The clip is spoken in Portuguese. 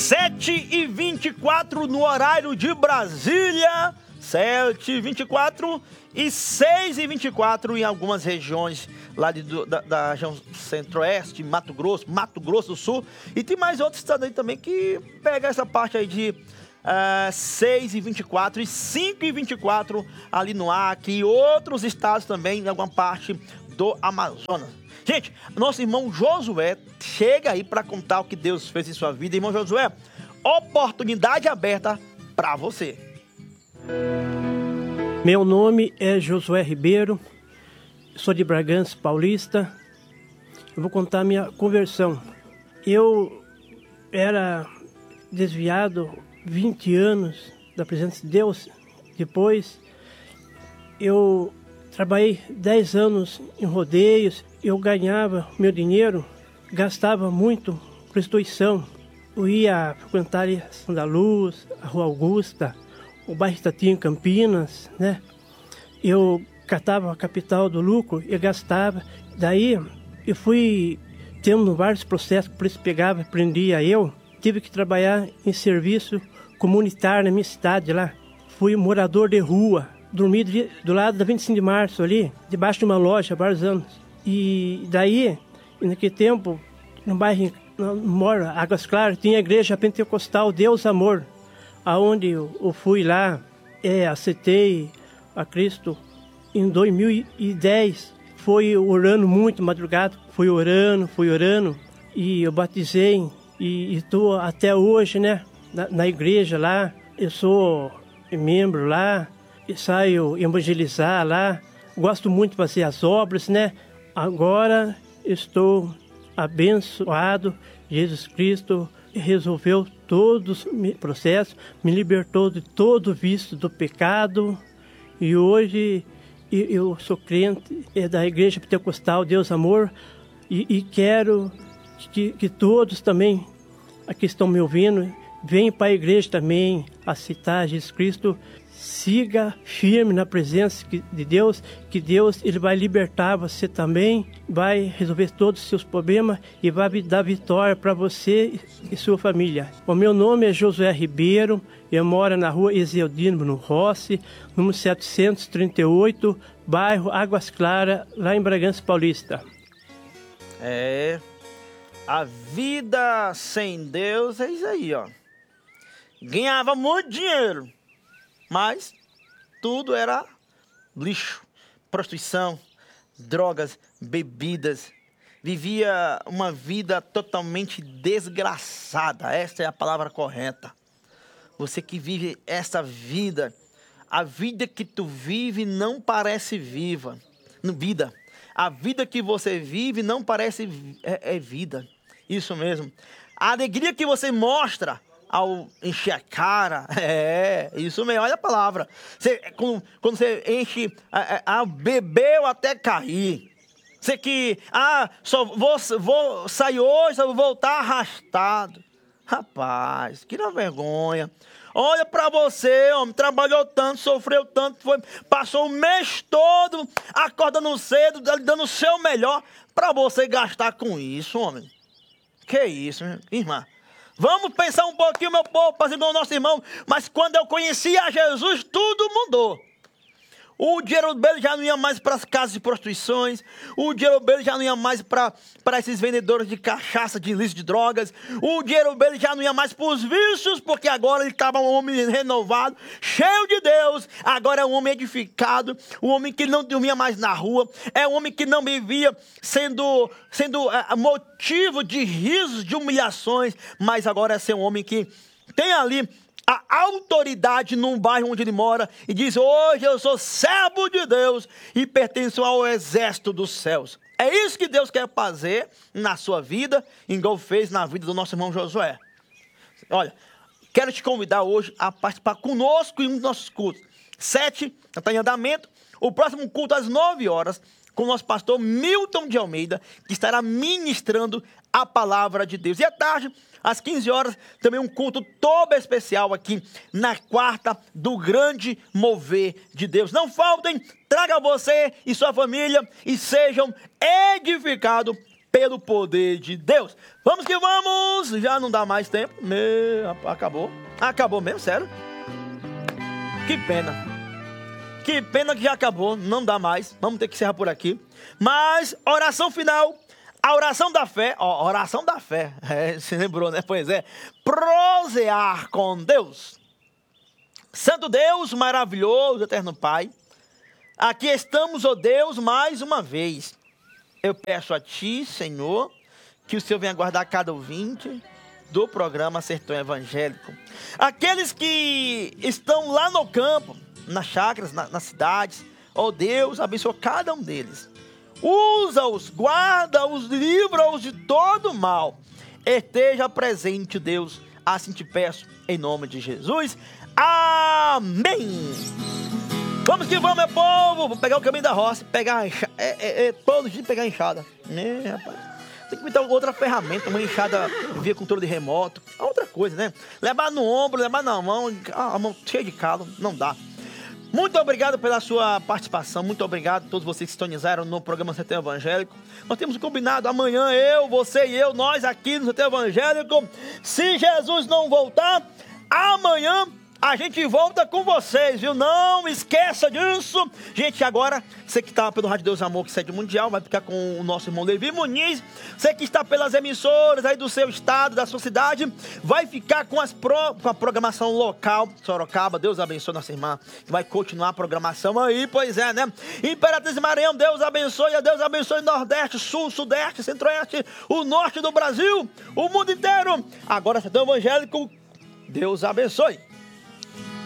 7h24 no horário de Brasília, 7h24 e 6h24 em algumas regiões lá da região centro-oeste, Mato Grosso do Sul, e tem mais outros estados aí também que pega essa parte aí de 6h24 e 5h24 ali no Acre e outros estados também, em alguma parte do Amazonas. Gente, nosso irmão Josué chega aí para contar o que Deus fez em sua vida. Irmão Josué, oportunidade aberta para você. Meu nome é Josué Ribeiro, sou de Bragança Paulista. Eu vou contar minha conversão. Eu era desviado 20 anos da presença de Deus. Depois eu trabalhei 10 anos em rodeios. Eu ganhava meu dinheiro, gastava muito com prostituição. Eu ia frequentar a Estação da Luz, a Rua Augusta, o bairro Itatinga, em Campinas, né? Eu catava a capital do lucro e gastava. Daí eu fui tendo vários processos que a polícia pegava e prendia eu. Tive que trabalhar em serviço comunitário na minha cidade lá. Fui morador de rua, dormi do lado da 25 de março ali, debaixo de uma loja há vários anos. E daí, naquele tempo, no bairro mora Águas Claras, tinha a igreja pentecostal Deus Amor, aonde eu fui lá, aceitei a Cristo em 2010. Foi orando muito, madrugada, fui orando, e eu batizei, e estou até hoje, né, na igreja lá. Eu sou membro lá, e saio evangelizar lá, gosto muito de fazer as obras, né. Agora estou abençoado. Jesus Cristo resolveu todos os processos, me libertou de todo o vício do pecado. E hoje eu sou crente da Igreja Pentecostal Deus Amor. E quero que todos também, aqui estão me ouvindo, venham para a igreja também aceitar Jesus Cristo. Siga firme na presença de Deus, que Deus ele vai libertar você também, vai resolver todos os seus problemas e vai dar vitória para você e sua família. O meu nome é Josué Ribeiro, eu moro na rua Ezeldino no Rossi, número 738, bairro Águas Claras, lá em Bragança Paulista. A vida sem Deus é isso aí, ó. Ganhava muito dinheiro, mas tudo era lixo, prostituição, drogas, bebidas. Vivia uma vida totalmente desgraçada. Esta é a palavra correta. Você que vive essa vida, a vida que tu vive não parece vida. A vida que você vive não parece vida. Isso mesmo. A alegria que você mostra ao encher a cara, isso mesmo, olha a palavra. Quando você enche, bebeu até cair. Você que, só vou sair hoje, só vou voltar arrastado. Rapaz, que não vergonha. Olha pra você, homem, trabalhou tanto, sofreu tanto, passou o mês todo acordando cedo, dando o seu melhor pra você gastar com isso, homem. Que isso, irmã? Vamos pensar um pouquinho, meu povo, para o nosso irmão. Mas quando eu conheci a Jesus, tudo mudou. O dinheiro dele já não ia mais para as casas de prostituições. O dinheiro dele já não ia mais para esses vendedores de cachaça, de ilícito, de drogas. O dinheiro dele já não ia mais para os vícios, porque agora ele estava um homem renovado, cheio de Deus. Agora é um homem edificado, um homem que não dormia mais na rua. É um homem que não vivia sendo motivo de risos, de humilhações. Mas agora é ser um homem que tem ali a autoridade num bairro onde ele mora e diz: hoje eu sou servo de Deus e pertenço ao exército dos céus. É isso que Deus quer fazer na sua vida, igual fez na vida do nosso irmão Josué. Olha, quero te convidar hoje a participar conosco em um dos nossos cultos. 7, está em andamento. O próximo culto às 9 horas, com o nosso pastor Milton de Almeida, que estará ministrando a palavra de Deus. E à tarde, às 15 horas, também um culto todo especial aqui na quarta do grande mover de Deus. Não faltem, traga você e sua família e sejam edificados pelo poder de Deus. Vamos que vamos! Já não dá mais tempo. Acabou. Acabou mesmo, sério. Que pena. Que pena que já acabou. Não dá mais. Vamos ter que encerrar por aqui. Mas, oração final. A oração da fé. Ó, oração da fé. Você lembrou, né? Pois é. Prosear com Deus. Santo Deus, maravilhoso, eterno Pai. Aqui estamos, ó Deus, mais uma vez. Eu peço a Ti, Senhor, que o Senhor venha guardar cada ouvinte do programa Sertão Evangélico. Aqueles que estão lá no campo, nas chácaras, nas cidades, ó Deus, abençoa cada um deles. Usa-os, guarda-os, livra-os de todo mal. Esteja presente, Deus, assim te peço, em nome de Jesus. Amém. Vamos que vamos, meu povo. Vou pegar o caminho da roça, pegar a enxada. Todo dia pegar a enxada. Rapaz. Tem que me dar outra ferramenta, uma enxada via controle remoto. Outra coisa, né? Levar no ombro, levar na mão, a mão cheia de calo, não dá. Muito obrigado pela sua participação. Muito obrigado a todos vocês que sintonizaram no programa Sertão Evangélico. Nós temos combinado amanhã, você e eu, nós aqui no Sertão Evangélico. Se Jesus não voltar, amanhã a gente volta com vocês, viu? Não esqueça disso. Gente, agora, você que está pelo Rádio Deus Amor, que sede mundial, vai ficar com o nosso irmão Levi Muniz. Você que está pelas emissoras aí do seu estado, da sua cidade, vai ficar com a programação local, Sorocaba. Deus abençoe nossa irmã, que vai continuar a programação aí, pois é, né? Imperatriz e Maranhão, Deus abençoe o Nordeste, Sul, Sudeste, Centro-Oeste, o Norte do Brasil, o mundo inteiro. Agora, Sertão Evangélico, Deus abençoe.